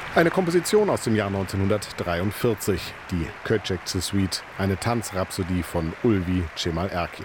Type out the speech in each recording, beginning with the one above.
Eine Komposition aus dem Jahr 1943, die Köcekçe Suite, eine Tanzrhapsodie von Ulvi Cemal-Erkin.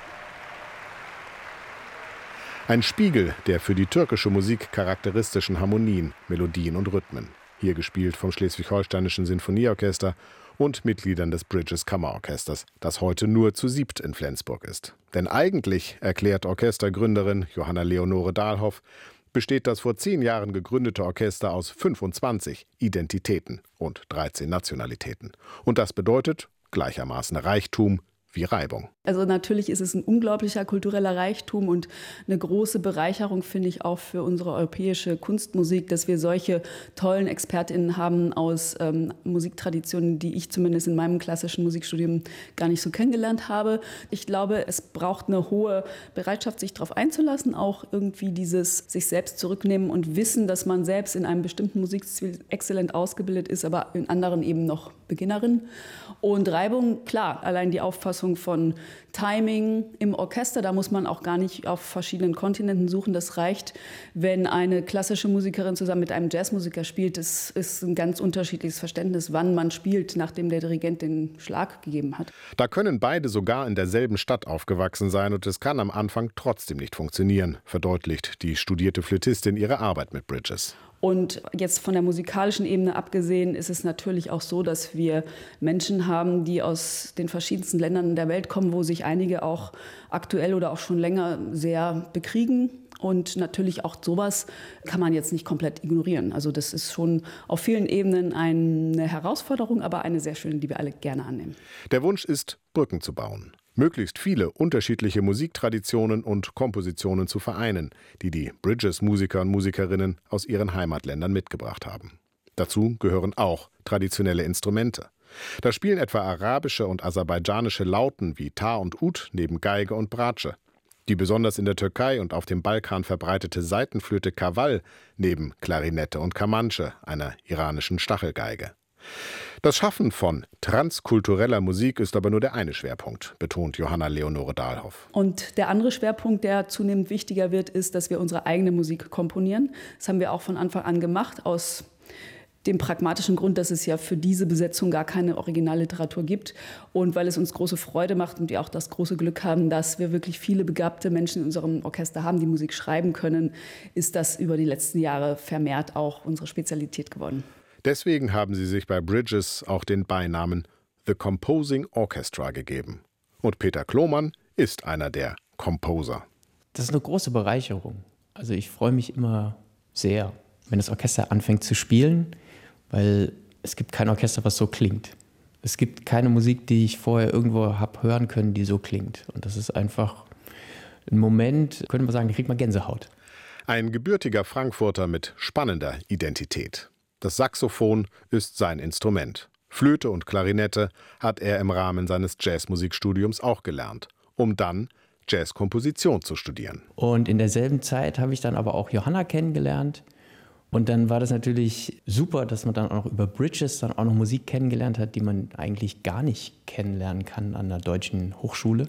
Ein Spiegel der für die türkische Musik charakteristischen Harmonien, Melodien und Rhythmen. Hier gespielt vom Schleswig-Holsteinischen Sinfonieorchester und Mitgliedern des Bridges Kammerorchesters, das heute nur zu 7 in Flensburg ist. Denn eigentlich, erklärt Orchestergründerin Johanna Leonore Dahlhoff, besteht das vor 10 Jahren gegründete Orchester aus 25 Identitäten und 13 Nationalitäten. Und das bedeutet gleichermaßen Reichtum wie Reibung. Also natürlich ist es ein unglaublicher kultureller Reichtum und eine große Bereicherung, finde ich, auch für unsere europäische Kunstmusik, dass wir solche tollen ExpertInnen haben aus Musiktraditionen, die ich zumindest in meinem klassischen Musikstudium gar nicht so kennengelernt habe. Ich glaube, es braucht eine hohe Bereitschaft, sich darauf einzulassen, auch irgendwie dieses sich selbst zurücknehmen und wissen, dass man selbst in einem bestimmten Musikstil exzellent ausgebildet ist, aber in anderen eben noch Beginnerin. Und Reibung, klar, allein die Auffassung von Timing im Orchester, da muss man auch gar nicht auf verschiedenen Kontinenten suchen. Das reicht, wenn eine klassische Musikerin zusammen mit einem Jazzmusiker spielt. Das ist ein ganz unterschiedliches Verständnis, wann man spielt, nachdem der Dirigent den Schlag gegeben hat. Da können beide sogar in derselben Stadt aufgewachsen sein und es kann am Anfang trotzdem nicht funktionieren, verdeutlicht die studierte Flötistin ihre Arbeit mit Bridges. Und jetzt von der musikalischen Ebene abgesehen ist es natürlich auch so, dass wir Menschen haben, die aus den verschiedensten Ländern der Welt kommen, wo sich einige auch aktuell oder auch schon länger sehr bekriegen. Und natürlich auch sowas kann man jetzt nicht komplett ignorieren. Also das ist schon auf vielen Ebenen eine Herausforderung, aber eine sehr schöne, die wir alle gerne annehmen. Der Wunsch ist, Brücken zu bauen. Möglichst viele unterschiedliche Musiktraditionen und Kompositionen zu vereinen, die die Bridges-Musiker und Musikerinnen aus ihren Heimatländern mitgebracht haben. Dazu gehören auch traditionelle Instrumente. Da spielen etwa arabische und aserbaidschanische Lauten wie Tar und Ud neben Geige und Bratsche. Die besonders in der Türkei und auf dem Balkan verbreitete Saitenflöte Kaval neben Klarinette und Kamanche, einer iranischen Stachelgeige. Das Schaffen von transkultureller Musik ist aber nur der eine Schwerpunkt, betont Johanna Leonore Dahlhoff. Und der andere Schwerpunkt, der zunehmend wichtiger wird, ist, dass wir unsere eigene Musik komponieren. Das haben wir auch von Anfang an gemacht, aus dem pragmatischen Grund, dass es ja für diese Besetzung gar keine Originalliteratur gibt und weil es uns große Freude macht und wir auch das große Glück haben, dass wir wirklich viele begabte Menschen in unserem Orchester haben, die Musik schreiben können, ist das über die letzten Jahre vermehrt auch unsere Spezialität geworden. Deswegen haben sie sich bei Bridges auch den Beinamen The Composing Orchestra gegeben. Und Peter Klomann ist einer der Composer. Das ist eine große Bereicherung. Also ich freue mich immer sehr, wenn das Orchester anfängt zu spielen, weil es gibt kein Orchester, was so klingt. Es gibt keine Musik, die ich vorher irgendwo habe hören können, die so klingt. Und das ist einfach ein Moment, könnte man sagen, da kriegt man Gänsehaut. Ein gebürtiger Frankfurter mit spannender Identität. Das Saxophon ist sein Instrument. Flöte und Klarinette hat er im Rahmen seines Jazzmusikstudiums auch gelernt, um dann Jazzkomposition zu studieren. Und in derselben Zeit habe ich dann aber auch Johanna kennengelernt. Und dann war das natürlich super, dass man dann auch über Bridges dann auch noch Musik kennengelernt hat, die man eigentlich gar nicht kennenlernen kann an der deutschen Hochschule.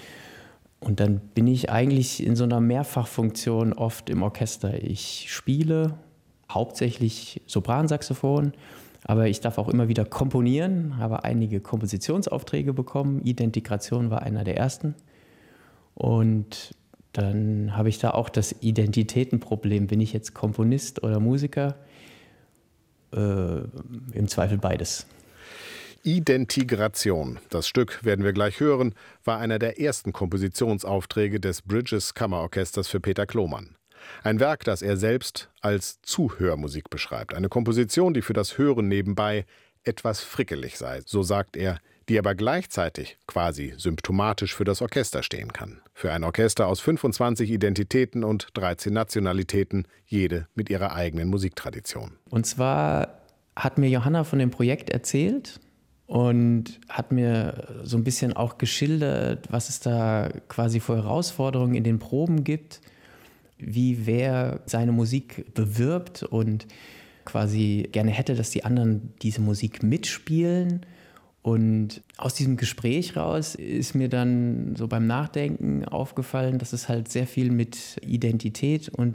Und dann bin ich eigentlich in so einer Mehrfachfunktion oft im Orchester. Ich spiele hauptsächlich Sopransaxophon, aber ich darf auch immer wieder komponieren, habe einige Kompositionsaufträge bekommen. Identigration war einer der ersten. Und dann habe ich da auch das Identitätenproblem. Bin ich jetzt Komponist oder Musiker? Im Zweifel beides. Identigration, das Stück werden wir gleich hören, war einer der ersten Kompositionsaufträge des Bridges Kammerorchesters für Peter Klomann. Ein Werk, das er selbst als Zuhörmusik beschreibt. Eine Komposition, die für das Hören nebenbei etwas frickelig sei, so sagt er, die aber gleichzeitig quasi symptomatisch für das Orchester stehen kann. Für ein Orchester aus 25 Identitäten und 13 Nationalitäten, jede mit ihrer eigenen Musiktradition. Und zwar hat mir Johanna von dem Projekt erzählt und hat mir so ein bisschen auch geschildert, was es da quasi für Herausforderungen in den Proben gibt, wie wer seine Musik bewirbt und quasi gerne hätte, dass die anderen diese Musik mitspielen. Und aus diesem Gespräch raus ist mir dann so beim Nachdenken aufgefallen, dass es halt sehr viel mit Identität und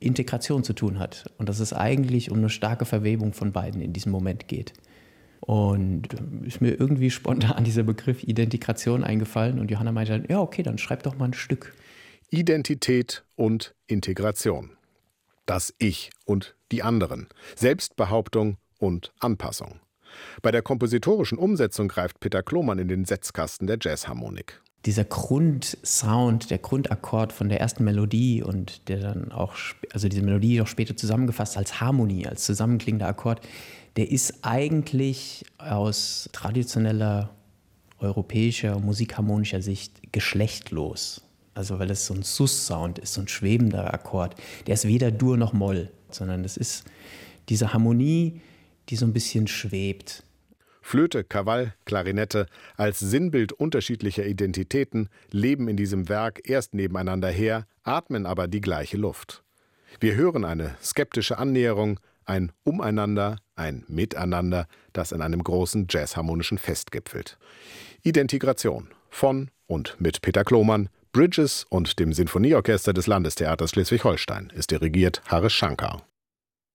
Integration zu tun hat und dass es eigentlich um eine starke Verwebung von beiden in diesem Moment geht. Und ist mir irgendwie spontan dieser Begriff Identigration eingefallen und Johanna meinte dann, ja okay, dann schreib doch mal ein Stück. Identität und Integration. Das Ich und die anderen. Selbstbehauptung und Anpassung. Bei der kompositorischen Umsetzung greift Peter Klomann in den Setzkasten der Jazzharmonik. Dieser Grundsound, der Grundakkord von der ersten Melodie und der dann auch, also diese Melodie auch später zusammengefasst als Harmonie, als zusammenklingender Akkord, der ist eigentlich aus traditioneller europäischer musikharmonischer Sicht geschlechtlos. Also weil es so ein Sus-Sound ist, so ein schwebender Akkord. Der ist weder Dur noch Moll, sondern es ist diese Harmonie, die so ein bisschen schwebt. Flöte, Krawall, Klarinette als Sinnbild unterschiedlicher Identitäten leben in diesem Werk erst nebeneinander her, atmen aber die gleiche Luft. Wir hören eine skeptische Annäherung, ein Umeinander, ein Miteinander, das in einem großen jazzharmonischen Fest gipfelt. Identigration von und mit Peter Klomann, Bridges und dem Sinfonieorchester des Landestheaters Schleswig-Holstein ist dirigiert Harish Shankar.